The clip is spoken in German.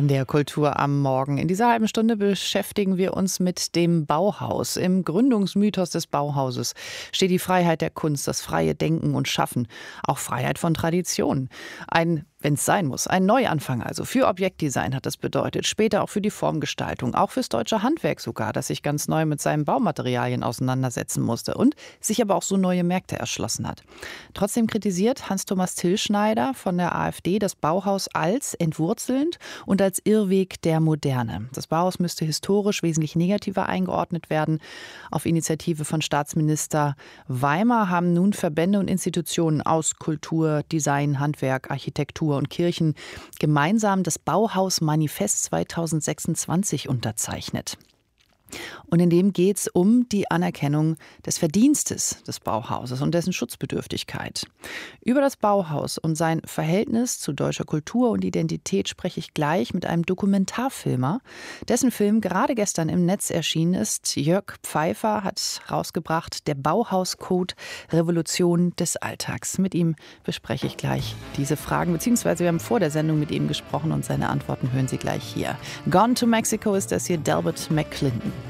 MDR Kultur am Morgen. In dieser halben Stunde beschäftigen wir uns mit dem Bauhaus. Im Gründungsmythos des Bauhauses steht die Freiheit der Kunst, das freie Denken und Schaffen, auch Freiheit von Tradition. Wenn es sein muss, ein Neuanfang also. Für Objektdesign hat das bedeutet, später auch für die Formgestaltung, auch fürs deutsche Handwerk sogar, das sich ganz neu mit seinen Baumaterialien auseinandersetzen musste und sich aber auch so neue Märkte erschlossen hat. Trotzdem kritisiert Hans-Thomas Tillschneider von der AfD das Bauhaus als entwurzelnd und als Irrweg der Moderne. Das Bauhaus müsste historisch wesentlich negativer eingeordnet werden. Auf Initiative von Staatsminister Weimar haben nun Verbände und Institutionen aus Kultur, Design, Handwerk, Architektur und Kirchen gemeinsam das Bauhaus-Manifest 2026 unterzeichnet. Und in dem geht es um die Anerkennung des Verdienstes des Bauhauses und dessen Schutzbedürftigkeit. Über das Bauhaus und sein Verhältnis zu deutscher Kultur und Identität spreche ich gleich mit einem Dokumentarfilmer, dessen Film gerade gestern im Netz erschienen ist. Jörg Pfeiffer hat rausgebracht Der Bauhauscode – Revolution des Alltags. Mit ihm bespreche ich gleich diese Fragen, beziehungsweise wir haben vor der Sendung mit ihm gesprochen und seine Antworten hören Sie gleich hier. Gone to Mexico ist das hier, Delbert McClendon.